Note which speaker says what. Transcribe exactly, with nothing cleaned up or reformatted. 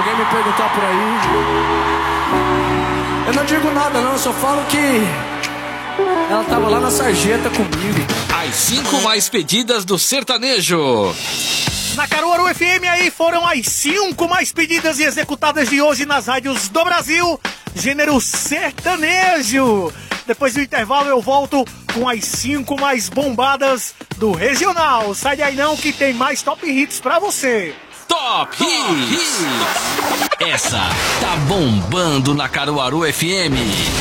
Speaker 1: alguém me perguntar por aí, eu não digo nada não, só falo que ela tava lá na sarjeta comigo.
Speaker 2: As cinco mais pedidas do sertanejo.
Speaker 3: Na Caruaru F M aí foram as cinco mais pedidas e executadas de hoje nas rádios do Brasil, gênero sertanejo. Depois do intervalo eu volto com as cinco mais bombadas do regional. Sai daí não que tem mais top hits pra você.
Speaker 2: Top Hits! Essa tá bombando na Caruaru F M.